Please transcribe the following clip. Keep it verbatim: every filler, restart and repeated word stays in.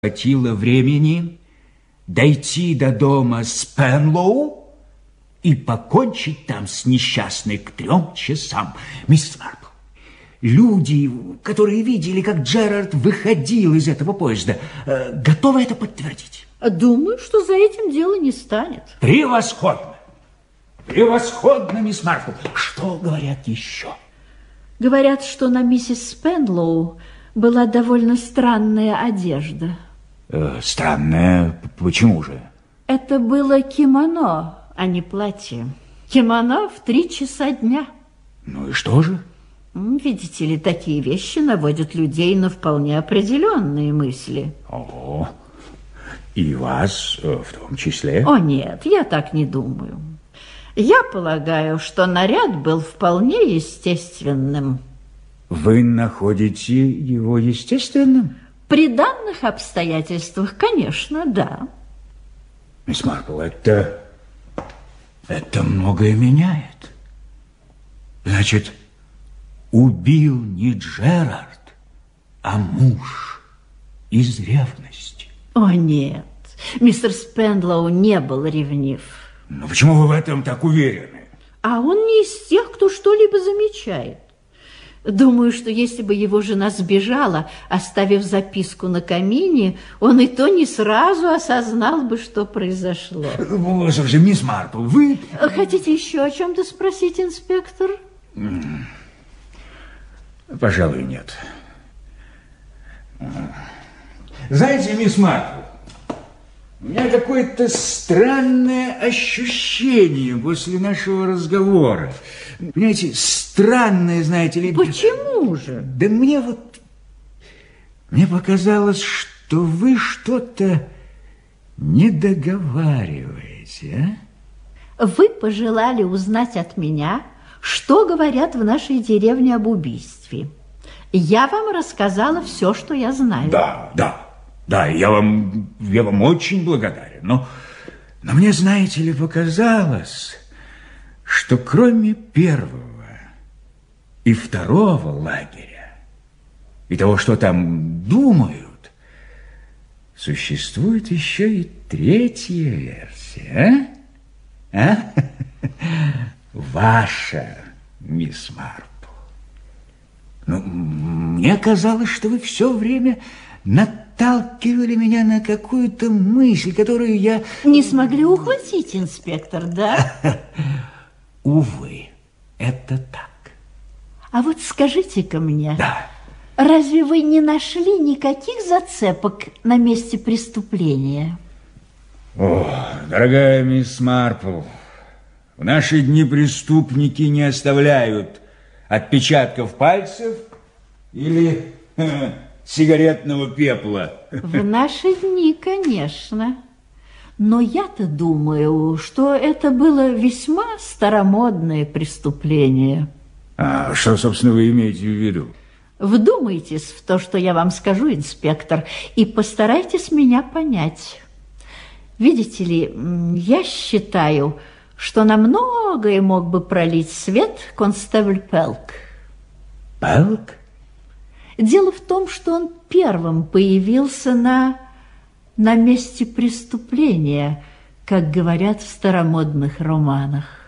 хватило времени дойти до дома Спенлоу и покончить там с несчастной к трем часам. Миссис Марпл, люди, которые видели, как Джерард выходил из этого поезда, готовы это подтвердить? Думаю, что за этим дело не станет. Превосходно! Превосходно, мисс Марпл. Что говорят еще? Говорят, что на миссис Спенлоу была довольно странная одежда. Э, странная? Почему же? Это было кимоно, а не платье. Кимоно в три часа дня. Ну и что же? Видите ли, такие вещи наводят людей на вполне определенные мысли. Ого. И вас в том числе? О, нет, я так не думаю. Я полагаю, что наряд был вполне естественным. Вы находите его естественным? При данных обстоятельствах, конечно, да. Мисс Марпл, это... это многое меняет. Значит, убил не Джерард, а муж из ревности. О, нет, мистер Спенлоу не был ревнив. Но почему вы в этом так уверены? А он не из тех, кто что-либо замечает. Думаю, что если бы его жена сбежала, оставив записку на камине, он и то не сразу осознал бы, что произошло. Слушайте, мисс Марпл, вы... Хотите еще о чем-то спросить, инспектор? Пожалуй, нет. Знаете, мисс Марпл, у меня какое-то странное ощущение после нашего разговора. Понимаете, странное, знаете ли... Почему же? Да мне вот... Мне показалось, что вы что-то не договариваете, а? Вы пожелали узнать от меня, что говорят в нашей деревне об убийстве. Я вам рассказала все, что я знаю. Да, да. Да, я вам, я вам очень благодарен, но, но мне, знаете ли, показалось, что кроме первого и второго лагеря и того, что там думают, существует еще и третья версия, а? А? Ваша, мисс Марпл. Ну, мне казалось, что вы все время наталкивали меня на какую-то мысль, которую я... Не смогли ухватить, инспектор, да? Увы, это так. А вот скажите-ка мне, да. Разве вы не нашли никаких зацепок на месте преступления? О, дорогая мисс Марпл, в наши дни преступники не оставляют отпечатков пальцев или... сигаретного пепла. В наши дни, конечно. Но я-то думаю, что это было весьма старомодное преступление. А что, собственно, вы имеете в виду? Вдумайтесь в то, что я вам скажу, инспектор, и постарайтесь меня понять. Видите ли, я считаю, что на многое мог бы пролить свет констебль Пелк. Пелк? Дело в том, что он первым появился на, на месте преступления, как говорят в старомодных романах.